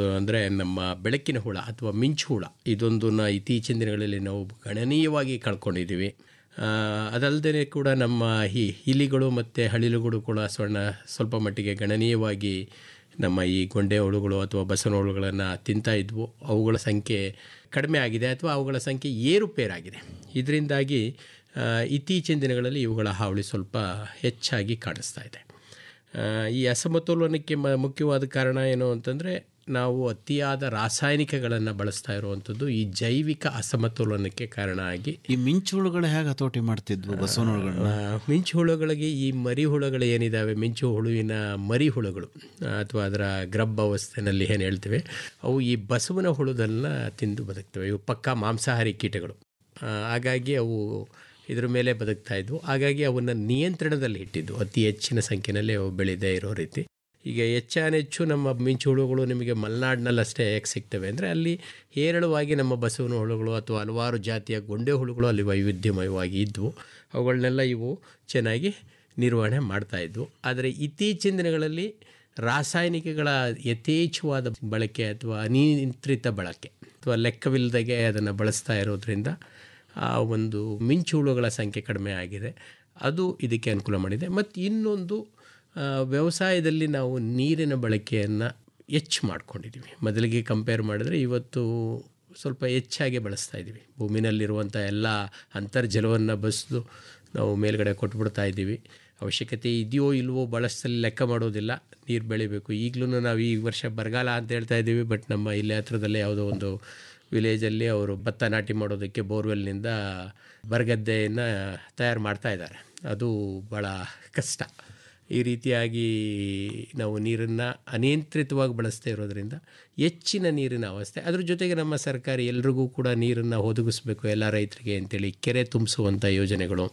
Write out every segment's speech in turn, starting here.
ಯಾವುದು ಅಂದರೆ ನಮ್ಮ ಬೆಳಕಿನ ಹುಳ ಅಥವಾ ಮಿಂಚು ಹುಳ, ಇದೊಂದನ್ನು ಇತ್ತೀಚಿನ ದಿನಗಳಲ್ಲಿ ನಾವು ಗಣನೀಯವಾಗಿ ಕಳ್ಕೊಂಡಿದ್ದೀವಿ. ಅದಲ್ಲದೆ ಕೂಡ ನಮ್ಮ ಈ ಇಲಿಗಳು ಮತ್ತು ಹಳಿಲುಗಳು ಕೂಡ ಸ್ವಲ್ಪ ಮಟ್ಟಿಗೆ ಗಣನೀಯವಾಗಿ ನಮ್ಮ ಈ ಗೊಂಡೆ ಹುಳುಗಳು ಅಥವಾ ಬಸವನ ಹುಳುಗಳನ್ನು ತಿಂತಾ ಇದ್ವು. ಅವುಗಳ ಸಂಖ್ಯೆ ಕಡಿಮೆ ಆಗಿದೆ ಅಥವಾ ಅವುಗಳ ಸಂಖ್ಯೆ ಏರುಪೇರಾಗಿದೆ. ಇದರಿಂದಾಗಿ ಇತ್ತೀಚಿನ ದಿನಗಳಲ್ಲಿ ಇವುಗಳ ಹಾವಳಿ ಸ್ವಲ್ಪ ಹೆಚ್ಚಾಗಿ ಕಾಣಿಸ್ತಾ ಇದೆ. ಈ ಅಸಮತೋಲನಕ್ಕೆ ಮುಖ್ಯವಾದ ಕಾರಣ ಏನು ಅಂತಂದರೆ, ನಾವು ಅತಿಯಾದ ರಾಸಾಯನಿಕಗಳನ್ನು ಬಳಸ್ತಾ ಇರುವಂಥದ್ದು ಈ ಜೈವಿಕ ಅಸಮತೋಲನಕ್ಕೆ ಕಾರಣ ಆಗಿ. ಈ ಮಿಂಚು ಹುಳುಗಳು ಹೇಗೆ ಹತೋಟಿ ಮಾಡ್ತಿದ್ವು ಬಸವನ ಹುಳುಗಳನ್ನ? ಮಿಂಚು ಹುಳುಗಳಿಗೆ ಈ ಮರಿ ಹುಳುಗಳು ಏನಿದ್ದಾವೆ, ಮಿಂಚು ಹುಳುವಿನ ಮರಿ ಹುಳುಗಳು ಅಥವಾ ಅದರ ಗ್ರಬ್ ಅವಸ್ಥೆಯಲ್ಲಿ ಏನು ಹೇಳ್ತೇವೆ, ಅವು ಈ ಬಸವನ ಹುಳುದನ್ನು ತಿಂದು ಬದುಕ್ತವೆ. ಇವು ಪಕ್ಕಾ ಮಾಂಸಾಹಾರಿ ಕೀಟಗಳು. ಹಾಗಾಗಿ ಅವು ಇದ್ರ ಮೇಲೆ ಬದುಕ್ತಾ ಇದ್ವು. ಹಾಗಾಗಿ ಅವನ್ನು ನಿಯಂತ್ರಣದಲ್ಲಿ ಇಟ್ಟಿದ್ದು, ಅತಿ ಹೆಚ್ಚಿನ ಸಂಖ್ಯೆಯಲ್ಲಿ ಅವು ಬೆಳೀದೇ ಇರೋ ರೀತಿ. ಈಗ ಹೆಚ್ಚಾನೆಚ್ಚು ನಮ್ಮ ಮಿಂಚು ಹುಳುಗಳು ನಿಮಗೆ ಮಲೆನಾಡಿನಲ್ಲಷ್ಟೇ ಹೇಗೆ ಸಿಗ್ತವೆ ಅಂದರೆ, ಅಲ್ಲಿ ಹೇರಳವಾಗಿ ನಮ್ಮ ಬಸವನ ಹುಳುಗಳು ಅಥವಾ ಹಲವಾರು ಜಾತಿಯ ಗೊಂಡೆ ಹುಳುಗಳು ಅಲ್ಲಿ ವೈವಿಧ್ಯಮಯವಾಗಿ ಇದ್ವು. ಅವುಗಳನ್ನೆಲ್ಲ ಇವು ಚೆನ್ನಾಗಿ ನಿರ್ವಹಣೆ ಮಾಡ್ತಾಯಿದ್ವು. ಆದರೆ ಇತ್ತೀಚಿನ ದಿನಗಳಲ್ಲಿ ರಾಸಾಯನಿಕಗಳ ಯಥೇಚ್ಛವಾದ ಬಳಕೆ ಅಥವಾ ಅನಿಯಂತ್ರಿತ ಬಳಕೆ ಅಥವಾ ಲೆಕ್ಕವಿಲ್ಲದಾಗೆ ಅದನ್ನು ಬಳಸ್ತಾ ಇರೋದ್ರಿಂದ ಆ ಒಂದು ಮಿಂಚು ಹುಳುಗಳ ಸಂಖ್ಯೆ ಕಡಿಮೆ ಆಗಿದೆ. ಅದು ಇದಕ್ಕೆ ಅನುಕೂಲ ಮಾಡಿದೆ. ಮತ್ತು ಇನ್ನೊಂದು, ವ್ಯವಸಾಯದಲ್ಲಿ ನಾವು ನೀರಿನ ಬಳಕೆಯನ್ನು ಹೆಚ್ಚು ಮಾಡ್ಕೊಂಡಿದ್ದೀವಿ. ಮೊದಲಿಗೆ ಕಂಪೇರ್ ಮಾಡಿದ್ರೆ ಇವತ್ತು ಸ್ವಲ್ಪ ಹೆಚ್ಚಾಗಿ ಬಳಸ್ತಾ ಇದ್ದೀವಿ. ಭೂಮಿನಲ್ಲಿರುವಂಥ ಎಲ್ಲ ಅಂತರ್ಜಲವನ್ನು ಬಸಿದು ನಾವು ಮೇಲ್ಗಡೆ ಕೊಟ್ಬಿಡ್ತಾ ಇದ್ದೀವಿ. ಅವಶ್ಯಕತೆ ಇದೆಯೋ ಇಲ್ವೋ ಭಾಳಷ್ಟಲ್ಲಿ ಲೆಕ್ಕ ಮಾಡೋದಿಲ್ಲ. ನೀರು ಬೆಳಿಬೇಕು. ಈಗಲೂ ನಾವು ಈ ವರ್ಷ ಬರಗಾಲ ಅಂತ ಹೇಳ್ತಾ ಇದ್ದೀವಿ. ಬಟ್ ನಮ್ಮ ಇಲ್ಲೇ ಹತ್ರದಲ್ಲೇ ಯಾವುದೋ ಒಂದು ವಿಲೇಜಲ್ಲಿ ಅವರು ಭತ್ತ ನಾಟಿ ಮಾಡೋದಕ್ಕೆ ಬೋರ್ವೆಲ್ನಿಂದ ಬರಗದ್ದೆಯನ್ನು ತಯಾರು ಮಾಡ್ತಾ ಇದ್ದಾರೆ. ಅದು ಭಾಳ ಕಷ್ಟ. ಈ ರೀತಿಯಾಗಿ ನಾವು ನೀರನ್ನು ಅನಿಯಂತ್ರಿತವಾಗಿ ಬಳಸ್ತಾ ಇರೋದರಿಂದ ಹೆಚ್ಚಿನ ನೀರಿನ ಅವಸ್ಥೆ. ಅದ್ರ ಜೊತೆಗೆ ನಮ್ಮ ಸರ್ಕಾರ ಎಲ್ರಿಗೂ ಕೂಡ ನೀರನ್ನು ಒದಗಿಸ್ಬೇಕು ಎಲ್ಲ ರೈತರಿಗೆ ಅಂತೇಳಿ ಕೆರೆ ತುಂಬಿಸುವಂಥ ಯೋಜನೆಗಳು,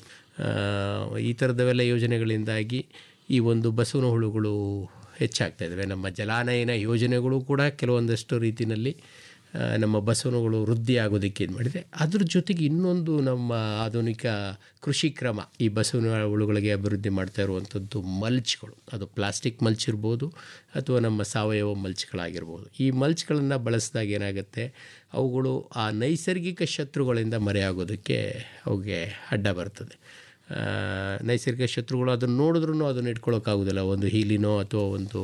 ಈ ಥರದವೆಲ್ಲ ಯೋಜನೆಗಳಿಂದಾಗಿ ಈ ಒಂದು ಬಸವನ ಹುಳುಗಳು ಹೆಚ್ಚಾಗ್ತಾಯಿದ್ದಾವೆ. ನಮ್ಮ ಜಲಾನಯನ ಯೋಜನೆಗಳು ಕೂಡ ಕೆಲವೊಂದಷ್ಟು ರೀತಿಯಲ್ಲಿ ನಮ್ಮ ಬಸವನಗಳು ವೃದ್ಧಿ ಆಗೋದಕ್ಕೆ ಇದು ಮಾಡಿದೆ. ಅದ್ರ ಜೊತೆಗೆ ಇನ್ನೊಂದು ನಮ್ಮ ಆಧುನಿಕ ಕೃಷಿ ಕ್ರಮ ಈ ಬಸವನ ಹುಳುಗಳಿಗೆ ಅಭಿವೃದ್ಧಿ ಮಾಡ್ತಾ ಇರುವಂಥದ್ದು ಮಲ್ಚ್ಗಳು. ಅದು ಪ್ಲಾಸ್ಟಿಕ್ ಮಲ್ಚ್ ಇರ್ಬೋದು ಅಥವಾ ನಮ್ಮ ಸಾವಯವ ಮಲ್ಚ್ಗಳಾಗಿರ್ಬೋದು. ಈ ಮಲ್ಚ್ಗಳನ್ನು ಬಳಸಿದಾಗ ಏನಾಗುತ್ತೆ, ಅವುಗಳು ಆ ನೈಸರ್ಗಿಕ ಶತ್ರುಗಳಿಂದ ಮರೆಯಾಗೋದಕ್ಕೆ ಅವುಗೆ ಅಡ್ಡ ಬರ್ತದೆ. ನೈಸರ್ಗಿಕ ಶತ್ರುಗಳು ಅದನ್ನು ನೋಡಿದ್ರೂ ಅದನ್ನು ಇಟ್ಕೊಳ್ಳೋಕ್ಕಾಗೋದಿಲ್ಲ. ಒಂದು ಹೀಲಿನೋ ಅಥವಾ ಒಂದು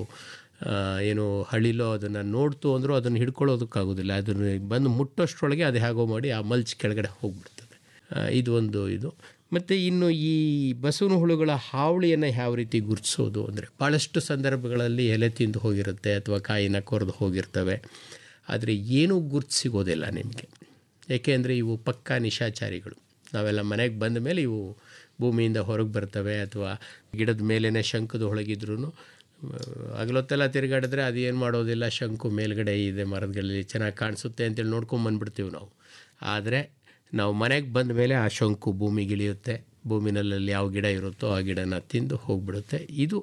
ಏನು ಹಳಿಲೋ ಅದನ್ನು ನೋಡ್ತು ಅಂದರೂ ಅದನ್ನು ಹಿಡ್ಕೊಳ್ಳೋದಕ್ಕಾಗೋದಿಲ್ಲ. ಅದನ್ನು ಬಂದು ಮುಟ್ಟೋಷ್ಟರೊಳಗೆ ಅದು ಹೇಗೋ ಮಾಡಿ ಆ ಮಲ್ಚ್ ಕೆಳಗಡೆ ಹೋಗಿಬಿಡ್ತದೆ. ಇದು ಒಂದು ಇದು. ಮತ್ತು ಇನ್ನು ಈ ಬಸವನ ಹುಳುಗಳ ಹಾವಳಿಯನ್ನು ಯಾವ ರೀತಿ ಗುರುತಿಸೋದು ಅಂದರೆ, ಭಾಳಷ್ಟು ಸಂದರ್ಭಗಳಲ್ಲಿ ಎಲೆ ತಿಂದು ಹೋಗಿರುತ್ತೆ ಅಥವಾ ಕಾಯಿನ ಕೊರೆದು ಹೋಗಿರ್ತವೆ. ಆದರೆ ಏನೂ ಗುರುತು ಸಿಗೋದಿಲ್ಲ ನಿಮಗೆ. ಏಕೆಂದರೆ ಇವು ಪಕ್ಕಾ ನಿಶಾಚಾರಿಗಳು. ನಾವೆಲ್ಲ ಮನೆಗೆ ಬಂದ ಮೇಲೆ ಇವು ಭೂಮಿಯಿಂದ ಹೊರಗೆ ಬರ್ತವೆ ಅಥವಾ ಗಿಡದ ಮೇಲೇ ಶಂಕದ ಒಳಗಿದ್ರೂ ಹಗಲೊತ್ತೆಲ್ಲ ತಿರುಗಾಡಿದ್ರೆ ಅದು ಏನು ಮಾಡೋದಿಲ್ಲ, ಶಂಕು ಮೇಲ್ಗಡೆ ಇದೆ ಮರದಲ್ಲಿ ಚೆನ್ನಾಗಿ ಕಾಣಿಸುತ್ತೆ ಅಂತೇಳಿ ನೋಡ್ಕೊಂಬಂದ್ಬಿಡ್ತೀವಿ ನಾವು. ಆದರೆ ನಾವು ಮನೆಗೆ ಬಂದ ಮೇಲೆ ಆ ಶಂಕು ಭೂಮಿಗಿಳಿಯುತ್ತೆ. ಭೂಮಿನಲ್ಲಿ ಯಾವ ಗಿಡ ಇರುತ್ತೋ ಆ ಗಿಡನ ತಿಂದು ಹೋಗಿಬಿಡುತ್ತೆ. ಇದು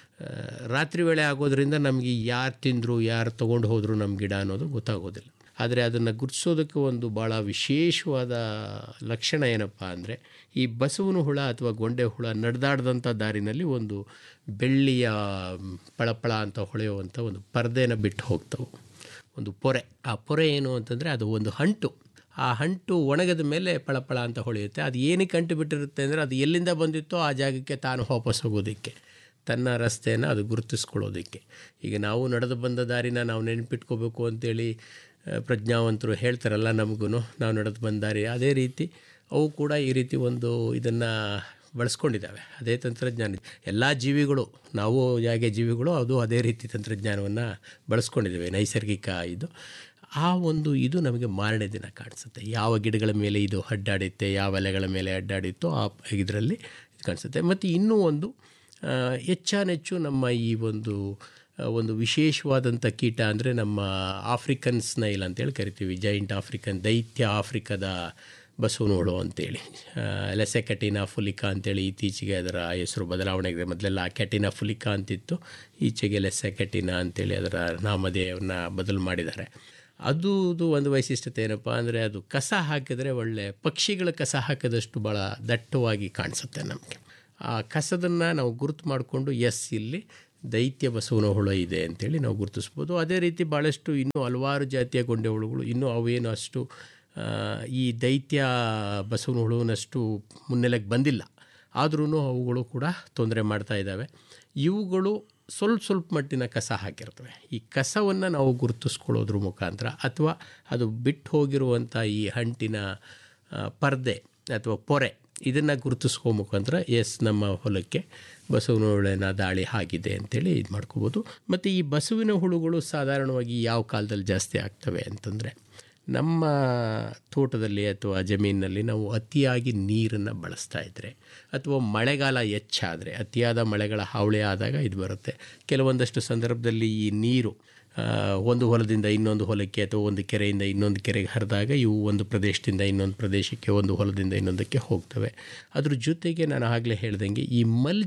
ರಾತ್ರಿ ವೇಳೆ ಆಗೋದ್ರಿಂದ ನಮಗೆ ಯಾರು ತಿಂದರು ಯಾರು ತೊಗೊಂಡು ಹೋದರು ನಮ್ಮ ಗಿಡ ಅನ್ನೋದು ಗೊತ್ತಾಗೋದಿಲ್ಲ. ಆದರೆ ಅದನ್ನು ಗುರುತಿಸೋದಕ್ಕೆ ಒಂದು ಭಾಳ ವಿಶೇಷವಾದ ಲಕ್ಷಣ ಏನಪ್ಪ ಅಂದರೆ, ಈ ಬಸವನ ಹುಳ ಅಥವಾ ಗೊಂಡೆ ಹುಳ ನಡೆದಾಡ್ದಂಥ ದಾರಿನಲ್ಲಿ ಒಂದು ಬೆಳ್ಳಿಯ ಪಳಪಳ ಅಂತ ಹೊಳೆಯುವಂಥ ಒಂದು ಪರದೆನ ಬಿಟ್ಟು ಹೋಗ್ತವೆ, ಒಂದು ಪೊರೆ. ಆ ಪೊರೆ ಏನು ಅಂತಂದರೆ ಅದು ಒಂದು ಅಂಟು. ಆ ಅಂಟು ಒಣಗದ ಮೇಲೆ ಪಳಪಳ ಅಂತ ಹೊಳೆಯುತ್ತೆ. ಅದು ಏನಕ್ಕೆ ಅಂಟು ಬಿಟ್ಟಿರುತ್ತೆ ಅಂದರೆ, ಅದು ಎಲ್ಲಿಂದ ಬಂದಿತ್ತೋ ಆ ಜಾಗಕ್ಕೆ ತಾನು ವಾಪಸ್ ಹೋಗೋದಕ್ಕೆ, ತನ್ನ ರಸ್ತೆಯನ್ನು ಅದು ಗುರುತಿಸ್ಕೊಳ್ಳೋದಕ್ಕೆ. ಈಗ ನಾವು ನಡೆದು ಬಂದ ದಾರಿನ ನಾವು ನೆನಪಿಟ್ಕೋಬೇಕು ಅಂತೇಳಿ ಪ್ರಜ್ಞಾವಂತರು ಹೇಳ್ತಾರಲ್ಲ, ನಮಗೂ ನಾವು ನಡೆದು ಬಂದ ದಾರಿ, ಅದೇ ರೀತಿ ಅವು ಕೂಡ ಈ ರೀತಿ ಒಂದು ಇದನ್ನು ಬಳಸ್ಕೊಂಡಿದ್ದಾವೆ. ಅದೇ ತಂತ್ರಜ್ಞಾನ ಎಲ್ಲ ಜೀವಿಗಳು, ನಾವು ಹೇಗೆ ಜೀವಿಗಳು ಅದು ಅದೇ ರೀತಿ ತಂತ್ರಜ್ಞಾನವನ್ನು ಬಳಸ್ಕೊಂಡಿದ್ದೇವೆ, ನೈಸರ್ಗಿಕ ಇದು. ಆ ಒಂದು ಇದು ನಮಗೆ ಮಾರನೇ ದಿನ ಕಾಣಿಸುತ್ತೆ. ಯಾವ ಗಿಡಗಳ ಮೇಲೆ ಇದು ಅಡ್ಡಾಡುತ್ತೆ, ಯಾವ ಎಲೆಗಳ ಮೇಲೆ ಅಡ್ಡಾಡಿತ್ತೋ ಆ ಇದರಲ್ಲಿ ಕಾಣಿಸುತ್ತೆ. ಮತ್ತು ಇನ್ನೂ ಒಂದು ಹೆಚ್ಚಾನೆಚ್ಚು ನಮ್ಮ ಈ ಒಂದು ವಿಶೇಷವಾದಂಥ ಕೀಟ ಅಂದರೆ ನಮ್ಮ ಆಫ್ರಿಕನ್ ಸ್ನೈಲ್ ಅಂತೇಳಿ ಕರಿತೀವಿ. ಜೈಂಟ್ ಆಫ್ರಿಕನ್, ದೈತ್ಯ ಆಫ್ರಿಕಾದ ಬಸವನ ಹುಳು ಅಂತೇಳಿ, ಲೆಸೆಕೆಟಿನಾ ಫುಲಿಕಾ ಅಂತೇಳಿ ಇತ್ತೀಚೆಗೆ ಅದರ ಹೆಸರು ಬದಲಾವಣೆ ಆಗಿದೆ. ಮೊದಲೆಲ್ಲ ಕೆಟಿನಾ ಫುಲಿಕಾ ಅಂತಿತ್ತು, ಈಚೆಗೆ ಲೆಸೆಕೆಟಿನಾ ಅಂತೇಳಿ ಅದರ ನಾಮಧೇಯವನ್ನು ಬದಲು ಮಾಡಿದ್ದಾರೆ. ಅದು ಒಂದು ವೈಶಿಷ್ಟ್ಯತೆ ಏನಪ್ಪ ಅಂದರೆ, ಅದು ಕಸ ಹಾಕಿದರೆ ಒಳ್ಳೆ ಪಕ್ಷಿಗಳ ಕಸ ಹಾಕಿದಷ್ಟು ಭಾಳ ದಟ್ಟವಾಗಿ ಕಾಣಿಸುತ್ತೆ ನಮಗೆ. ಆ ಕಸದನ್ನು ನಾವು ಗುರುತು ಮಾಡಿಕೊಂಡು ಇಲ್ಲಿ ದೈತ್ಯ ಬಸವನ ಹುಳ ಇದೆ ಅಂತೇಳಿ ನಾವು ಗುರುತಿಸ್ಬೋದು. ಅದೇ ರೀತಿ ಭಾಳಷ್ಟು ಇನ್ನೂ ಹಲವಾರು ಜಾತಿಯ ಗೊಂಡೆ ಹುಳುಗಳು ಇನ್ನೂ ಅವೇನು ಅಷ್ಟು ಈ ದೈತ್ಯ ಬಸವನ ಹುಳುವಿನಷ್ಟು ಮುನ್ನೆಲೆಗೆ ಬಂದಿಲ್ಲ, ಆದ್ರೂ ಅವುಗಳು ಕೂಡ ತೊಂದರೆ ಮಾಡ್ತಾ ಇದ್ದಾವೆ. ಇವುಗಳು ಸ್ವಲ್ಪ ಮಟ್ಟಿನ ಕಸ ಹಾಕಿರ್ತವೆ. ಈ ಕಸವನ್ನು ನಾವು ಗುರುತಿಸ್ಕೊಳ್ಳೋದ್ರ ಮುಖಾಂತರ ಅಥವಾ ಅದು ಬಿಟ್ಟು ಹೋಗಿರುವಂಥ ಈ ಅಂಟಿನ ಪರ್ದೆ ಅಥವಾ ಪೊರೆ ಇದನ್ನು ಗುರುತಿಸ್ಕೋ ಮುಖಾಂತರ ನಮ್ಮ ಹೊಲಕ್ಕೆ ಬಸವನ ಹುಳುವಿನ ದಾಳಿ ಆಗಿದೆ ಅಂತೇಳಿ ಇದು ಮಾಡ್ಕೋಬೋದು. ಮತ್ತು ಈ ಬಸವಿನ ಹುಳುಗಳು ಸಾಧಾರಣವಾಗಿ ಯಾವ ಕಾಲದಲ್ಲಿ ಜಾಸ್ತಿ ಆಗ್ತವೆ ಅಂತಂದರೆ, ನಮ್ಮ ತೋಟದಲ್ಲಿ ಅಥವಾ ಜಮೀನಿನಲ್ಲಿ ನಾವು ಅತಿಯಾಗಿ ನೀರನ್ನು ಬಳಸ್ತಾ ಇದ್ದರೆ ಅಥವಾ ಮಳೆಗಾಲ ಹೆಚ್ಚಾದರೆ, ಅತಿಯಾದ ಮಳೆಗಳ ಹಾವಳಿ ಆದಾಗ ಇದು ಬರುತ್ತೆ. ಕೆಲವೊಂದಷ್ಟು ಸಂದರ್ಭದಲ್ಲಿ ಈ ನೀರು ಒಂದು ಹೊಲದಿಂದ ಇನ್ನೊಂದು ಹೊಲಕ್ಕೆ ಅಥವಾ ಒಂದು ಕೆರೆಯಿಂದ ಇನ್ನೊಂದು ಕೆರೆಗೆ ಹರಿದಾಗ ಇವು ಒಂದು ಪ್ರದೇಶದಿಂದ ಇನ್ನೊಂದು ಪ್ರದೇಶಕ್ಕೆ, ಒಂದು ಹೊಲದಿಂದ ಇನ್ನೊಂದಕ್ಕೆ ಹೋಗ್ತವೆ. ಅದ್ರ ಜೊತೆಗೆ ನಾನು ಆಗಲೇ ಹೇಳ್ದಂಗೆ ಈ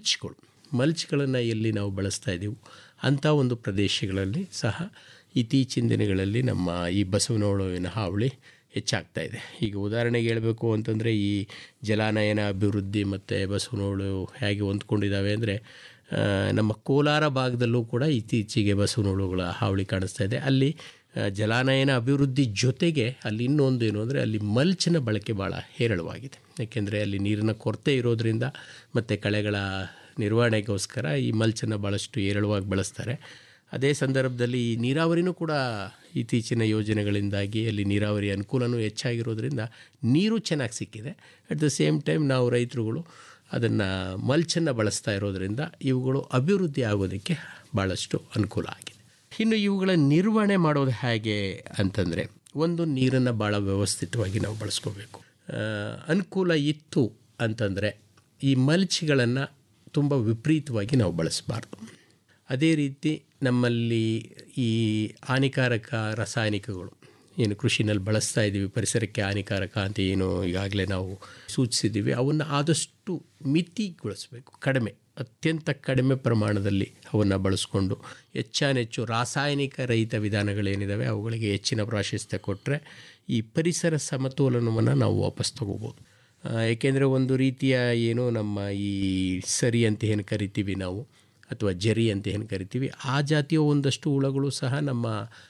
ಮಲ್ಚ್ಗಳನ್ನು ಎಲ್ಲಿ ನಾವು ಬಳಸ್ತಾ ಇದ್ದೀವಿ ಅಂಥ ಒಂದು ಪ್ರದೇಶಗಳಲ್ಲಿ ಸಹ ಇತ್ತೀಚಿನ ದಿನಗಳಲ್ಲಿ ನಮ್ಮ ಈ ಬಸವನ ಹುಳುವಿನ ಹಾವಳಿ ಹೆಚ್ಚಾಗ್ತಾ ಇದೆ. ಈಗ ಉದಾಹರಣೆಗೆ ಹೇಳಬೇಕು ಅಂತಂದರೆ, ಈ ಜಲಾನಯನ ಅಭಿವೃದ್ಧಿ ಮತ್ತು ಬಸವನ ಹುಳು ಹೇಗೆ ಹೊಂದ್ಕೊಂಡಿದ್ದಾವೆ ಅಂದರೆ, ನಮ್ಮ ಕೋಲಾರ ಭಾಗದಲ್ಲೂ ಕೂಡ ಇತ್ತೀಚೆಗೆ ಬಸವನ ಹುಳುಗಳ ಹಾವಳಿ ಕಾಣಿಸ್ತಾ ಇದೆ. ಅಲ್ಲಿ ಜಲಾನಯನ ಅಭಿವೃದ್ಧಿ ಜೊತೆಗೆ ಅಲ್ಲಿ ಇನ್ನೊಂದು ಏನು ಅಂದರೆ, ಅಲ್ಲಿ ಮಲ್ಚಿನ ಬಳಕೆ ಭಾಳ ಹೇರಳವಾಗಿದೆ. ಯಾಕೆಂದರೆ ಅಲ್ಲಿ ನೀರಿನ ಕೊರತೆ ಇರೋದರಿಂದ ಮತ್ತು ಕಳೆಗಳ ನಿರ್ವಹಣೆಗೋಸ್ಕರ ಈ ಮಲ್ಚನ್ನು ಭಾಳಷ್ಟು ಹೇರಳವಾಗಿ ಬಳಸ್ತಾರೆ. ಅದೇ ಸಂದರ್ಭದಲ್ಲಿ ಈ ನೀರಾವರಿನೂ ಕೂಡ ಇತ್ತೀಚಿನ ಯೋಜನೆಗಳಿಂದಾಗಿ ಅಲ್ಲಿ ನೀರಾವರಿ ಅನುಕೂಲನೂ ಹೆಚ್ಚಾಗಿರೋದ್ರಿಂದ ನೀರು ಚೆನ್ನಾಗಿ ಸಿಕ್ಕಿದೆ. ಅಟ್ ದ ಸೇಮ್ ಟೈಮ್ ನಾವು ರೈತರುಗಳು ಅದನ್ನು ಮಲ್ಚನ್ನು ಬಳಸ್ತಾ ಇರೋದರಿಂದ ಇವುಗಳು ಅಭಿವೃದ್ಧಿ ಆಗೋದಕ್ಕೆ ಭಾಳಷ್ಟು ಅನುಕೂಲ ಆಗಿದೆ. ಇನ್ನು ಇವುಗಳ ನಿರ್ವಹಣೆ ಮಾಡೋದು ಹೇಗೆ ಅಂತಂದರೆ, ಒಂದು ನೀರನ್ನು ಭಾಳ ವ್ಯವಸ್ಥಿತವಾಗಿ ನಾವು ಬಳಸ್ಕೋಬೇಕು. ಅನುಕೂಲ ಇತ್ತು ಅಂತಂದರೆ ಈ ಮಲ್ಚಿಗಳನ್ನು ತುಂಬ ವಿಪರೀತವಾಗಿ ನಾವು ಬಳಸಬಾರ್ದು. ಅದೇ ರೀತಿ ನಮ್ಮಲ್ಲಿ ಈ ಹಾನಿಕಾರಕ ರಾಸಾಯನಿಕಗಳು ಏನು ಕೃಷಿನಲ್ಲಿ ಬಳಸ್ತಾ ಇದ್ದೀವಿ, ಪರಿಸರಕ್ಕೆ ಹಾನಿಕಾರಕ ಅಂತ ಏನು ಈಗಾಗಲೇ ನಾವು ಸೂಚಿಸಿದ್ದೀವಿ, ಅವನ್ನು ಆದಷ್ಟು ಮಿತಿಗೊಳಿಸಬೇಕು. ಅತ್ಯಂತ ಕಡಿಮೆ ಪ್ರಮಾಣದಲ್ಲಿ ಅವನ್ನು ಬಳಸ್ಕೊಂಡು ಹೆಚ್ಚಾನೆಚ್ಚು ರಾಸಾಯನಿಕ ರಹಿತ ವಿಧಾನಗಳೇನಿದ್ದಾವೆ ಅವುಗಳಿಗೆ ಹೆಚ್ಚಿನ ಪ್ರಾಶಸ್ತ್ಯ ಕೊಟ್ಟರೆ ಈ ಪರಿಸರ ಸಮತೋಲನವನ್ನು ನಾವು ವಾಪಸ್ ತಗೋಬೋದು. ಏಕೆಂದರೆ ಒಂದು ರೀತಿಯ ಏನು ನಮ್ಮ ಈ ಸರಿ ಅಂತ ಏನು ಕರಿತೀವಿ ನಾವು, ಅಥವಾ ಜರಿ ಅಂತ ಏನು ಕರಿತೀವಿ, ಆ ಜಾತಿಯ ಒಂದಷ್ಟು ಹುಳುಗಳು ಸಹ ನಮ್ಮ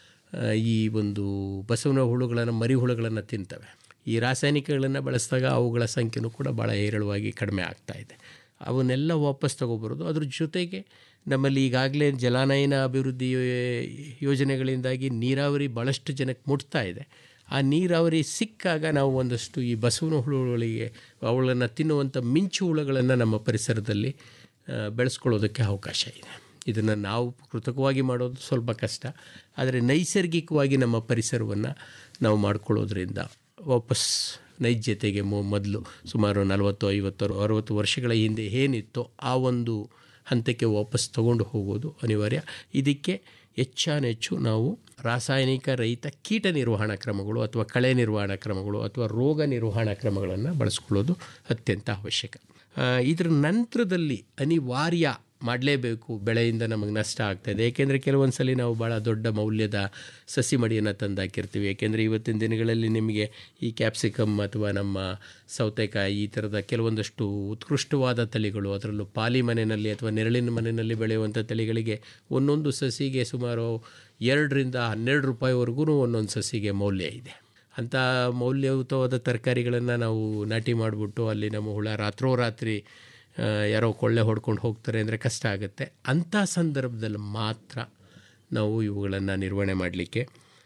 ಈ ಒಂದು ಬಸವನ ಹುಳುಗಳನ್ನು ಮರಿ ಹುಳುಗಳನ್ನು ತಿಂತವೆ. ಈ ರಾಸಾಯನಿಕಗಳನ್ನು ಬಳಸಿದಾಗ ಅವುಗಳ ಸಂಖ್ಯೆಯೂ ಕೂಡ ಭಾಳ ಹೇರಳವಾಗಿ ಕಡಿಮೆ ಆಗ್ತಾಯಿದೆ. ಅವನ್ನೆಲ್ಲ ವಾಪಸ್ ತಗೊಬರೋದು. ಅದ್ರ ಜೊತೆಗೆ ನಮ್ಮಲ್ಲಿ ಈಗಾಗಲೇ ಜಲಾನಯನ ಅಭಿವೃದ್ಧಿ ಯೋಜನೆಗಳಿಂದಾಗಿ ನೀರಾವರಿ ಭಾಳಷ್ಟು ಜನಕ್ಕೆ ಮುಟ್ತಾ ಇದೆ. ಆ ನೀರಾವರಿ ಸಿಕ್ಕಾಗ ನಾವು ಒಂದಷ್ಟು ಈ ಬಸವನ ಹುಳುಗಳಿಗೆ ಅವುಗಳನ್ನು ತಿನ್ನುವಂಥ ಮಿಂಚು ಹುಳುಗಳನ್ನು ನಮ್ಮ ಪರಿಸರದಲ್ಲಿ ಬೆಳೆಸ್ಕೊಳ್ಳೋದಕ್ಕೆ ಅವಕಾಶ ಇದೆ. ಇದನ್ನು ನಾವು ಕೃತಕವಾಗಿ ಮಾಡೋದು ಸ್ವಲ್ಪ ಕಷ್ಟ, ಆದರೆ ನೈಸರ್ಗಿಕವಾಗಿ ನಮ್ಮ ಪರಿಸರವನ್ನು ನಾವು ಮಾಡ್ಕೊಳ್ಳೋದ್ರಿಂದ ವಾಪಸ್ ನೈಜತೆಗೆ ಮೊದಲು ಸುಮಾರು 40, 50, 60 ವರ್ಷಗಳ ಹಿಂದೆ ಏನಿತ್ತೋ ಆ ಒಂದು ಹಂತಕ್ಕೆ ವಾಪಸ್ ತಗೊಂಡು ಹೋಗೋದು ಅನಿವಾರ್ಯ. ಇದಕ್ಕೆ ಹೆಚ್ಚಾನೆಚ್ಚು ನಾವು ರಾಸಾಯನಿಕ ರಹಿತ ಕೀಟ ನಿರ್ವಹಣಾ ಕ್ರಮಗಳು ಅಥವಾ ಕಳೆ ನಿರ್ವಹಣಾ ಕ್ರಮಗಳು ಅಥವಾ ರೋಗ ನಿರ್ವಹಣಾ ಕ್ರಮಗಳನ್ನು ಬಳಸ್ಕೊಳ್ಳೋದು ಅತ್ಯಂತ ಅವಶ್ಯಕ. ಇದರ ನಂತರದಲ್ಲಿ ಅನಿವಾರ್ಯ ಮಾಡಲೇಬೇಕು, ಬೆಳೆಯಿಂದ ನಮಗೆ ನಷ್ಟ ಆಗ್ತಾಯಿದೆ. ಏಕೆಂದರೆ ಕೆಲವೊಂದು ಸಲ ನಾವು ಭಾಳ ದೊಡ್ಡ ಮೌಲ್ಯದ ಸಸಿ ಮಡಿಯನ್ನು ತಂದಾಕಿರ್ತೀವಿ. ಏಕೆಂದರೆ ಇವತ್ತಿನ ದಿನಗಳಲ್ಲಿ ನಿಮಗೆ ಈ ಕ್ಯಾಪ್ಸಿಕಮ್ ಅಥವಾ ನಮ್ಮ ಸೌತೆಕಾಯಿ ಈ ಥರದ ಕೆಲವೊಂದಷ್ಟು ಉತ್ಕೃಷ್ಟವಾದ ತಳಿಗಳು, ಅದರಲ್ಲೂ ಪಾಲಿ ಮನೆಯಲ್ಲಿ ಅಥವಾ ನೆರಳಿನ ಮನೆಯಲ್ಲಿ ಬೆಳೆಯುವಂಥ ತಳಿಗಳಿಗೆ ಒಂದೊಂದು ಸಸಿಗೆ ಸುಮಾರು 2 ರಿಂದ 12 ರೂಪಾಯಿವರೆಗೂ ಒಂದೊಂದು ಸಸಿಗೆ ಮೌಲ್ಯ ಇದೆ. ಅಂಥ ಮೌಲ್ಯಯುತವಾದ ತರಕಾರಿಗಳನ್ನು ನಾವು ನಾಟಿ ಮಾಡಿಬಿಟ್ಟು ಅಲ್ಲಿ ನಮ್ಮ ಹುಳ ರಾತ್ರೋರಾತ್ರಿ ಯಾರೋ ಕೊಳ್ಳೆ ಹೊಡ್ಕೊಂಡು ಹೋಗ್ತಾರೆ ಅಂದರೆ ಕಷ್ಟ ಆಗುತ್ತೆ. ಅಂಥ ಸಂದರ್ಭದಲ್ಲಿ ಮಾತ್ರ ನಾವು ಇವುಗಳನ್ನು ನಿರ್ವಹಣೆ ಮಾಡಲಿಕ್ಕೆ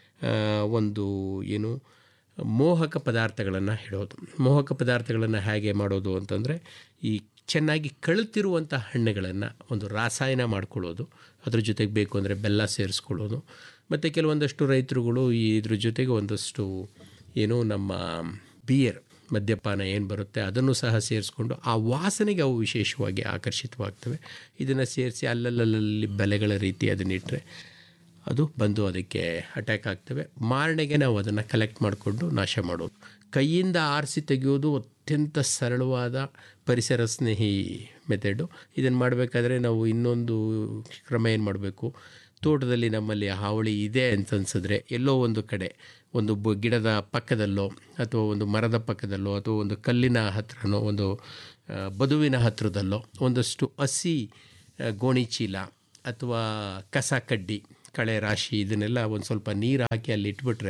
ಒಂದು ಏನು ಮೋಹಕ ಪದಾರ್ಥಗಳನ್ನು ಇಡೋದು. ಮೋಹಕ ಪದಾರ್ಥಗಳನ್ನು ಹೇಗೆ ಮಾಡೋದು ಅಂತಂದರೆ, ಈ ಚೆನ್ನಾಗಿ ಕಳುತ್ತಿರುವಂಥ ಹಣ್ಣುಗಳನ್ನು ಒಂದು ರಾಸಾಯನ ಮಾಡ್ಕೊಳ್ಳೋದು, ಅದ್ರ ಜೊತೆಗೆ ಬೇಕು ಅಂದರೆ ಬೆಲ್ಲ ಸೇರಿಸ್ಕೊಳ್ಳೋದು. ಮತ್ತು ಕೆಲವೊಂದಷ್ಟು ರೈತರುಗಳು ಇದ್ರ ಜೊತೆಗೆ ಒಂದಷ್ಟು ಏನು ನಮ್ಮ ಬಿಯರ್ ಮದ್ಯಪಾನ ಏನು ಬರುತ್ತೆ ಅದನ್ನು ಸಹ ಸೇರಿಸ್ಕೊಂಡು ಆ ವಾಸನೆಗೆ ಅವು ವಿಶೇಷವಾಗಿ ಆಕರ್ಷಿತವಾಗ್ತವೆ. ಇದನ್ನು ಸೇರಿಸಿ ಅಲ್ಲಲ್ಲಿ ಬೆಲೆಗಳ ರೀತಿ ಅದನ್ನಿಟ್ಟರೆ ಅದು ಬಂದು ಅದಕ್ಕೆ ಅಟ್ಯಾಕ್ ಆಗ್ತವೆ. ಮಾರನೆಗೆ ನಾವು ಅದನ್ನು ಕಲೆಕ್ಟ್ ಮಾಡಿಕೊಂಡು ನಾಶ ಮಾಡೋದು. ಕೈಯಿಂದ ಆರಿಸಿ ತೆಗೆಯೋದು ಅತ್ಯಂತ ಸರಳವಾದ ಪರಿಸರ ಸ್ನೇಹಿ ಮೆಥಡು. ಇದನ್ನು ಮಾಡಬೇಕಾದ್ರೆ ನಾವು ಇನ್ನೊಂದು ಕ್ರಮ ಏನು ಮಾಡಬೇಕು, ತೋಟದಲ್ಲಿ ನಮ್ಮಲ್ಲಿ ಹಾವಳಿ ಇದೆ ಅಂತ ಅನ್ಸಿದ್ರೆ ಎಲ್ಲೋ ಒಂದು ಕಡೆ ಒಂದು ಗಿಡದ ಪಕ್ಕದಲ್ಲೋ ಅಥವಾ ಒಂದು ಮರದ ಪಕ್ಕದಲ್ಲೋ ಅಥವಾ ಒಂದು ಕಲ್ಲಿನ ಹತ್ರನೋ ಒಂದು ಬದುವಿನ ಹತ್ರದಲ್ಲೋ ಒಂದಷ್ಟು ಹಸಿ ಗೋಣಿ ಚೀಲ ಅಥವಾ ಕಸ ಕಡ್ಡಿ ಕಳೆ ರಾಶಿ ಇದನ್ನೆಲ್ಲ ಒಂದು ಸ್ವಲ್ಪ ನೀರು ಹಾಕಿ ಅಲ್ಲಿ ಇಟ್ಬಿಟ್ರೆ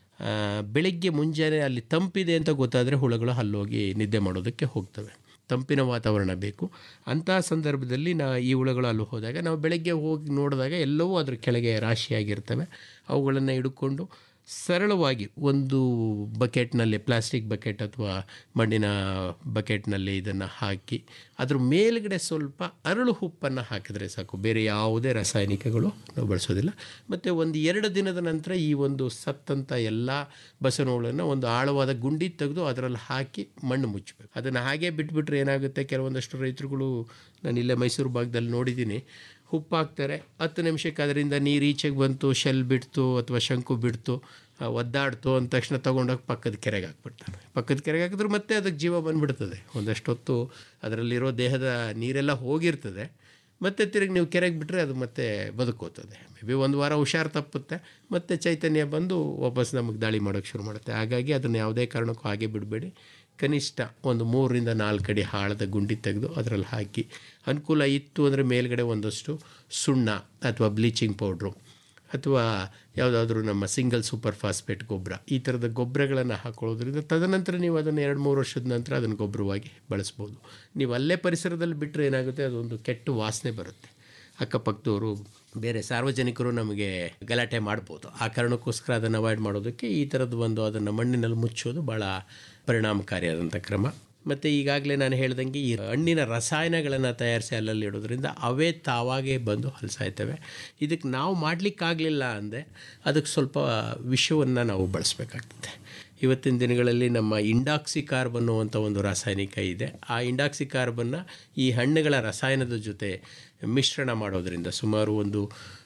ಬೆಳಗ್ಗೆ ಮುಂಜಾನೆ ಅಲ್ಲಿ ತಂಪಿದೆ ಅಂತ ಗೊತ್ತಾದರೆ ಹುಳುಗಳು ಅಲ್ಲೋಗಿ ನಿದ್ದೆ ಮಾಡೋದಕ್ಕೆ ಹೋಗ್ತವೆ. ತಂಪಿನ ವಾತಾವರಣ ಬೇಕು. ಅಂಥ ಸಂದರ್ಭದಲ್ಲಿ ಈ ಹುಳುಗಳು ಅಲ್ಲಿ ಹೋದಾಗ ನಾವು ಬೆಳಗ್ಗೆ ಹೋಗಿ ನೋಡಿದಾಗ ಎಲ್ಲವೂ ಅದ್ರ ಕೆಳಗೆ ರಾಶಿಯಾಗಿರ್ತವೆ. ಅವುಗಳನ್ನು ಹಿಡ್ಕೊಂಡು ಸರಳವಾಗಿ ಒಂದು ಬಕೆಟ್ನಲ್ಲಿ, ಪ್ಲಾಸ್ಟಿಕ್ ಬಕೆಟ್ ಅಥವಾ ಮಣ್ಣಿನ ಬಕೆಟ್ನಲ್ಲಿ ಇದನ್ನು ಹಾಕಿ ಅದ್ರ ಮೇಲ್ಗಡೆ ಸ್ವಲ್ಪ ಅರಳು ಉಪ್ಪನ್ನು ಹಾಕಿದರೆ ಸಾಕು. ಬೇರೆ ಯಾವುದೇ ರಾಸಾಯನಿಕಗಳು ನಾವು ಬಳಸೋದಿಲ್ಲ. ಮತ್ತು ಒಂದು 2 ದಿನದ ನಂತರ ಈ ಒಂದು ಸತ್ತಂಥ ಎಲ್ಲ ಬಸವನಹುಳನ್ನು ಒಂದು ಆಳವಾದ ಗುಂಡಿ ತೆಗೆದು ಅದರಲ್ಲಿ ಹಾಕಿ ಮಣ್ಣು ಮುಚ್ಚಬೇಕು. ಅದನ್ನು ಹಾಗೆ ಬಿಟ್ಬಿಟ್ರೆ ಏನಾಗುತ್ತೆ, ಕೆಲವೊಂದಷ್ಟು ರೈತರುಗಳು, ನಾನು ಇಲ್ಲೇ ಮೈಸೂರು ಭಾಗದಲ್ಲಿ ನೋಡಿದ್ದೀನಿ, ಉಪ್ಪು ಹಾಕ್ತಾರೆ, 10 ನಿಮಿಷಕ್ಕೆ ಅದರಿಂದ ನೀರು ಈಚೆಗೆ ಬಂತು, ಶೆಲ್ ಬಿಡ್ತು ಅಥವಾ ಶಂಕು ಬಿಡ್ತು, ಒದ್ದಾಡ್ತು ಅಂದ ತಕ್ಷಣ ತೊಗೊಂಡೋಗಿ ಪಕ್ಕದ ಕೆರೆಗೆ ಹಾಕ್ಬಿಡ್ತಾರೆ. ಪಕ್ಕದ ಕೆರೆಗೆ ಹಾಕಿದ್ರೆ ಮತ್ತೆ ಅದಕ್ಕೆ ಜೀವ ಬಂದುಬಿಡ್ತದೆ. ಒಂದಷ್ಟು ಹೊತ್ತು ಅದರಲ್ಲಿರೋ ದೇಹದ ನೀರೆಲ್ಲ ಹೋಗಿರ್ತದೆ. ಮತ್ತೆ ತಿರುಗಿ ನೀವು ಕೆರೆಗೆ ಬಿಟ್ಟರೆ ಅದು ಮತ್ತೆ ಬದುಕೋತದೆ. ಮೇ ಬಿ 1 ವಾರ ಹುಷಾರು ತಪ್ಪುತ್ತೆ, ಮತ್ತೆ ಚೈತನ್ಯ ಬಂದು ವಾಪಸ್ ನಮಗೆ ದಾಳಿ ಮಾಡೋಕ್ಕೆ ಶುರು ಮಾಡುತ್ತೆ. ಹಾಗಾಗಿ ಅದನ್ನು ಯಾವುದೇ ಕಾರಣಕ್ಕೂ ಹಾಗೆ ಬಿಡಬೇಡಿ. ಕನಿಷ್ಠ ಒಂದು 3ರಿಂದ 4 ಅಡಿ ಆಳದ ಗುಂಡಿ ತೆಗೆದು ಅದರಲ್ಲಿ ಹಾಕಿ, ಅನುಕೂಲ ಇತ್ತು ಅಂದರೆ ಮೇಲ್ಗಡೆ ಒಂದಷ್ಟು ಸುಣ್ಣ ಅಥವಾ ಬ್ಲೀಚಿಂಗ್ ಪೌಡ್ರು ಅಥವಾ ಯಾವುದಾದ್ರೂ ನಮ್ಮ ಸಿಂಗಲ್ ಸೂಪರ್ ಫಾಸ್ಫೇಟ್ ಗೊಬ್ಬರ, ಈ ಥರದ ಗೊಬ್ಬರಗಳನ್ನು ಹಾಕೊಳ್ಳೋದ್ರಿಂದ ತದನಂತರ ನೀವು ಅದನ್ನು 2-3 ವರ್ಷದ ನಂತರ ಅದನ್ನು ಗೊಬ್ಬರವಾಗಿ ಬಳಸ್ಬೋದು. ನೀವು ಅಲ್ಲೇ ಪರಿಸರದಲ್ಲಿ ಬಿಟ್ಟರೆ ಏನಾಗುತ್ತೆ, ಅದೊಂದು ಕೆಟ್ಟ ವಾಸನೆ ಬರುತ್ತೆ. ಅಕ್ಕಪಕ್ಕದವರು, ಬೇರೆ ಸಾರ್ವಜನಿಕರು ನಮಗೆ ಗಲಾಟೆ ಮಾಡ್ಬೋದು. ಆ ಕಾರಣಕ್ಕೋಸ್ಕರ ಅದನ್ನು ಅವಾಯ್ಡ್ ಮಾಡೋದಕ್ಕೆ ಈ ಥರದ್ದು ಅದನ್ನು ಮಣ್ಣಿನಲ್ಲಿ ಮುಚ್ಚೋದು ಭಾಳ ಪರಿಣಾಮಕಾರಿಯಾದಂಥ ಕ್ರಮ. ಮತ್ತು ಈಗಾಗಲೇ ನಾನು ಹೇಳ್ದಂಗೆ ಈ ಹಣ್ಣಿನ ರಸಾಯನಗಳನ್ನು ತಯಾರಿಸಿ ಅಲ್ಲಲ್ಲಿ ಇಡೋದ್ರಿಂದ ಅವೇ ತಾವಾಗೇ ಬಂದು ಹಲಸಾಯ್ತವೆ. ಇದಕ್ಕೆ ನಾವು ಮಾಡಲಿಕ್ಕಾಗಲಿಲ್ಲ ಅಂದರೆ ಅದಕ್ಕೆ ಸ್ವಲ್ಪ ವಿಷವನ್ನು ನಾವು ಬಳಸಬೇಕಾಗ್ತದೆ. ಇವತ್ತಿನ ದಿನಗಳಲ್ಲಿ ನಮ್ಮ ಇಂಡಾಕ್ಸಿಕಾರ್ಬ್ ಅನ್ನುವಂಥ ಒಂದು ರಾಸಾಯನಿಕ ಇದೆ. ಆ ಇಂಡಾಕ್ಸಿಕಾರ್ಬನ್ನು ಈ ಹಣ್ಣುಗಳ ರಸಾಯನದ ಜೊತೆ ಮಿಶ್ರಣ ಮಾಡೋದರಿಂದ ಸುಮಾರು ಒಂದು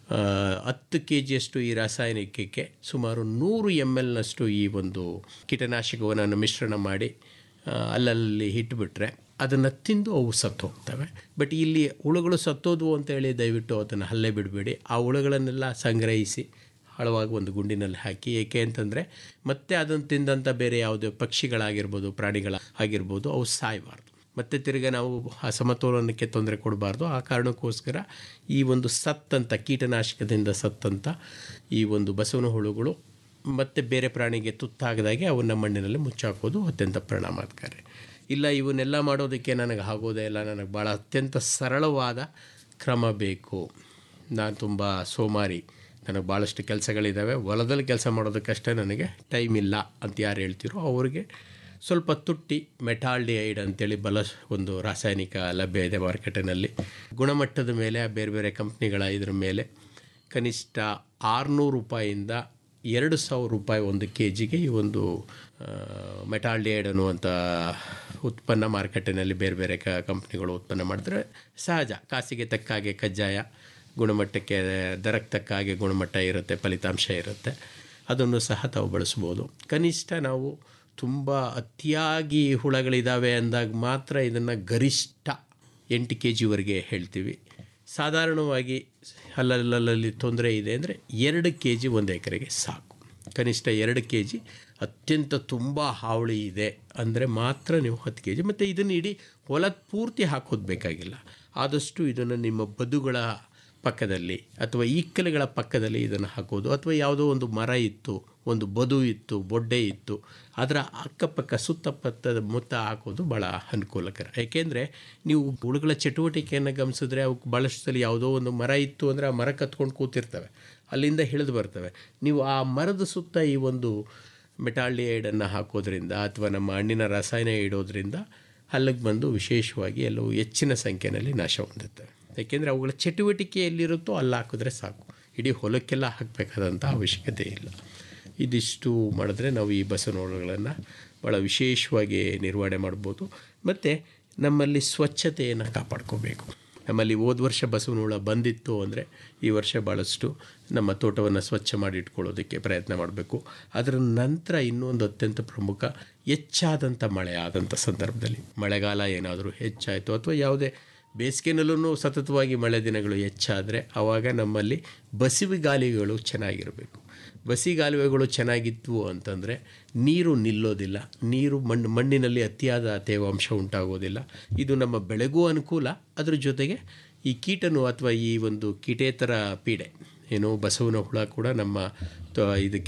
10 kgಯಷ್ಟು ಈ ರಾಸಾಯನಿಕಕ್ಕೆ ಸುಮಾರು 100 ml ಈ ಒಂದು ಕೀಟನಾಶಕವನ್ನು ಮಿಶ್ರಣ ಮಾಡಿ ಅಲ್ಲಲ್ಲಿ ಇಟ್ಬಿಟ್ರೆ ಅದನ್ನು ತಿಂದು ಅವು ಸತ್ತು ಹೋಗ್ತವೆ. ಬಟ್ ಇಲ್ಲಿ ಹುಳುಗಳು ಸತ್ತೋದ್ವು ಅಂತೇಳಿ ದಯವಿಟ್ಟು ಅದನ್ನು ಹಲ್ಲೆ ಬಿಡಬೇಡಿ. ಆ ಹುಳುಗಳನ್ನೆಲ್ಲ ಸಂಗ್ರಹಿಸಿ ಆಳವಾಗಿ ಒಂದು ಗುಂಡಿನಲ್ಲಿ ಹಾಕಿ. ಏಕೆ ಅಂತಂದರೆ ಮತ್ತೆ ಅದನ್ನು ತಿಂದಂಥ ಬೇರೆ ಯಾವುದೇ ಪಕ್ಷಿಗಳಾಗಿರ್ಬೋದು, ಪ್ರಾಣಿಗಳಾಗಿರ್ಬೋದು, ಅವು ಸಾಯಬಾರ್ದು. ಮತ್ತು ತಿರ್ಗಿ ನಾವು ಆ ಸಮತೋಲನಕ್ಕೆ ತೊಂದರೆ ಕೊಡಬಾರ್ದು. ಆ ಕಾರಣಕ್ಕೋಸ್ಕರ ಈ ಒಂದು ಸತ್ತಂಥ ಕೀಟನಾಶಕದಿಂದ ಸತ್ತಂಥ ಈ ಒಂದು ಬಸವನ ಹುಳುಗಳು ಮತ್ತು ಬೇರೆ ಪ್ರಾಣಿಗೆ ತುತ್ತಾಗದಾಗೆ ಅವನ್ನು ಮಣ್ಣಿನಲ್ಲಿ ಮುಚ್ಚಾಕೋದು ಅತ್ಯಂತ ಪರಿಣಾಮಕಾರಿ. ಇಲ್ಲ ಇವನ್ನೆಲ್ಲ ಮಾಡೋದಕ್ಕೆ ನನಗೆ ಆಗೋದೇ ಇಲ್ಲ, ನನಗೆ ಭಾಳ ಅತ್ಯಂತ ಸರಳವಾದ ಕ್ರಮ ಬೇಕು, ನಾನು ತುಂಬ ಸೋಮಾರಿ, ನನಗೆ ಭಾಳಷ್ಟು ಕೆಲಸಗಳಿದ್ದಾವೆ, ಹೊಲದಲ್ಲಿ ಕೆಲಸ ಮಾಡೋದಕ್ಕಷ್ಟೇ ನನಗೆ ಟೈಮ್ ಇಲ್ಲ ಅಂತ ಯಾರು ಹೇಳ್ತೀರೋ ಅವ್ರಿಗೆ ಸ್ವಲ್ಪ ತುಟ್ಟಿ ಮೆಟಾಲ್ಡಿಹೈಡ್ ಅಂತೇಳಿ ಒಂದು ರಾಸಾಯನಿಕ ಲಭ್ಯ ಇದೆ ಮಾರ್ಕೆಟಿನಲ್ಲಿ. ಗುಣಮಟ್ಟದ ಮೇಲೆ ಬೇರೆ ಬೇರೆ ಕಂಪ್ನಿಗಳ ಇದ್ರ ಮೇಲೆ ಕನಿಷ್ಠ 600 ರೂಪಾಯಿಂದ 2,000 ರೂಪಾಯಿ 1 kgಗೆ ಈ ಒಂದು ಮೆಟಾಲ್ಡಿಹೈಡ್ ಅನ್ನುವಂಥ ಉತ್ಪನ್ನ ಮಾರ್ಕೆಟಿನಲ್ಲಿ ಬೇರೆ ಬೇರೆ ಕಂಪ್ನಿಗಳು ಉತ್ಪನ್ನ ಮಾಡಿದ್ರೆ ಸಹಜ, ಕಾಸಿಗೆ ತಕ್ಕ ಹಾಗೆ ಕಜ್ಜಾಯ, ಗುಣಮಟ್ಟಕ್ಕೆ ದರಕ್ಕೆ ತಕ್ಕ ಹಾಗೆ ಗುಣಮಟ್ಟ ಇರುತ್ತೆ, ಫಲಿತಾಂಶ ಇರುತ್ತೆ. ಅದನ್ನು ಸಹ ತಾವು ಬಳಸ್ಬೋದು. ಕನಿಷ್ಠ ನಾವು ತುಂಬ ಅತಿಯಾಗಿ ಹುಳಗಳಿದ್ದಾವೆ ಅಂದಾಗ ಮಾತ್ರ ಇದನ್ನು ಗರಿಷ್ಠ 8 kgವರೆಗೆ ಹೇಳ್ತೀವಿ. ಸಾಧಾರಣವಾಗಿ ಅಲ್ಲಲ್ಲಿ ತೊಂದರೆ ಇದೆ ಅಂದರೆ 2 kg 1 ಎಕರೆಗೆ ಸಾಕು. ಕನಿಷ್ಠ 2 kg. ಅತ್ಯಂತ ತುಂಬ ಹಾವಳಿ ಇದೆ ಅಂದರೆ ಮಾತ್ರ ನೀವು 10 kg. ಮತ್ತು ಇದನ್ನು ಇಡೀ ಹೊಲದ ಪೂರ್ತಿ ಹಾಕೋದು ಬೇಕಾಗಿಲ್ಲ. ಆದಷ್ಟು ಇದನ್ನು ನಿಮ್ಮ ಬದುಗಳ ಪಕ್ಕದಲ್ಲಿ ಅಥವಾ ಈಕ್ಕಲುಗಳ ಪಕ್ಕದಲ್ಲಿ ಇದನ್ನು ಹಾಕೋದು, ಅಥವಾ ಯಾವುದೋ ಒಂದು ಮರ ಇತ್ತು, ಒಂದು ಬದು ಇತ್ತು, ಬೊಡ್ಡೆ ಇತ್ತು, ಅದರ ಅಕ್ಕಪಕ್ಕ ಸುತ್ತಪತ್ತದ ಮುತ್ತ ಹಾಕೋದು ಭಾಳ ಅನುಕೂಲಕರ. ಏಕೆಂದರೆ ನೀವು ಹುಳುಗಳ ಚಟುವಟಿಕೆಯನ್ನು ಗಮನಿಸಿದ್ರೆ ಅವಕ್ಕೆ ಭಾಳಷ್ಟು ಸಲ ಯಾವುದೋ ಒಂದು ಮರ ಇತ್ತು ಅಂದರೆ ಆ ಮರ ಕತ್ಕೊಂಡು ಕೂತಿರ್ತವೆ, ಅಲ್ಲಿಂದ ಹಿಡಿದು ಬರ್ತವೆ. ನೀವು ಆ ಮರದ ಸುತ್ತ ಈ ಒಂದು ಮೆಟಾಲ್ಡಿಹೈಡನ್ನು ಹಾಕೋದ್ರಿಂದ ಅಥವಾ ನಮ್ಮ ಹಣ್ಣಿನ ರಸಾಯನ ಇಡೋದ್ರಿಂದ ಅಲ್ಲಿಗೆ ಬಂದು ವಿಶೇಷವಾಗಿ ಎಲ್ಲವೂ ಹೆಚ್ಚಿನ ಸಂಖ್ಯೆಯಲ್ಲಿ ನಾಶ ಹೊಂದುತ್ತವೆ. ಏಕೆಂದರೆ ಅವುಗಳ ಚಟುವಟಿಕೆ ಎಲ್ಲಿರುತ್ತೋ ಅಲ್ಲಿ ಹಾಕಿದ್ರೆ ಸಾಕು, ಇಡೀ ಹೊಲಕ್ಕೆಲ್ಲ ಹಾಕಬೇಕಾದಂಥ ಅವಶ್ಯಕತೆ ಇಲ್ಲ. ಇದಿಷ್ಟು ಮಾಡಿದ್ರೆ ನಾವು ಈ ಬಸವನಹುಳುಗಳನ್ನು ಭಾಳ ವಿಶೇಷವಾಗಿ ನಿರ್ವಹಣೆ ಮಾಡ್ಬೋದು. ಮತ್ತು ನಮ್ಮಲ್ಲಿ ಸ್ವಚ್ಛತೆಯನ್ನು ಕಾಪಾಡ್ಕೋಬೇಕು. ನಮ್ಮಲ್ಲಿ ಹೋದ ವರ್ಷ ಬಸವನಹುಳ ಬಂದಿತ್ತು ಅಂದರೆ ಈ ವರ್ಷ ಭಾಳಷ್ಟು ನಮ್ಮ ತೋಟವನ್ನು ಸ್ವಚ್ಛ ಮಾಡಿ ಇಟ್ಕೊಳ್ಳೋದಕ್ಕೆ ಪ್ರಯತ್ನ ಮಾಡಬೇಕು. ಅದರ ನಂತರ ಇನ್ನೊಂದು ಅತ್ಯಂತ ಪ್ರಮುಖ, ಹೆಚ್ಚಾದಂಥ ಮಳೆ ಆದಂಥ ಸಂದರ್ಭದಲ್ಲಿ, ಮಳೆಗಾಲ ಏನಾದರೂ ಹೆಚ್ಚಾಯಿತು ಅಥವಾ ಯಾವುದೇ ಬೇಸಿಗೆನಲ್ಲೂ ಸತತವಾಗಿ ಮಳೆ ದಿನಗಳು ಹೆಚ್ಚಾದರೆ ಆವಾಗ ನಮ್ಮಲ್ಲಿ ಬಸಿವಿಗಾಲಿಗಳು ಚೆನ್ನಾಗಿರಬೇಕು. ಬಸಿಗಾಲುವೆಗಳು ಚೆನ್ನಾಗಿತ್ತು ಅಂತಂದರೆ ನೀರು ನಿಲ್ಲೋದಿಲ್ಲ, ನೀರು ಮಣ್ಣಿನಲ್ಲಿ ಅತಿಯಾದ ತೇವಾಂಶ ಉಂಟಾಗೋದಿಲ್ಲ. ಇದು ನಮ್ಮ ಬೆಳೆಗೂ ಅನುಕೂಲ, ಅದ್ರ ಜೊತೆಗೆ ಈ ಕೀಟನು ಅಥವಾ ಈ ಒಂದು ಕೀಟೇತರ ಪೀಡೆ ಏನು ಬಸವನ ಹುಳ ಕೂಡ ನಮ್ಮ ಇದಕ್ಕೆ